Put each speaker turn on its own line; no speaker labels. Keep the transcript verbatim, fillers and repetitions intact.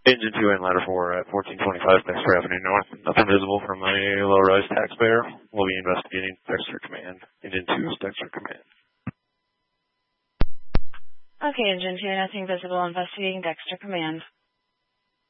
Engine two and ladder four at fourteen twenty-five Dexter Avenue North. Nothing visible from a low-rise taxpayer. We'll be investigating Dexter Command. Engine two is Dexter Command.
Okay, Engine two, nothing visible. Investigating Dexter Command.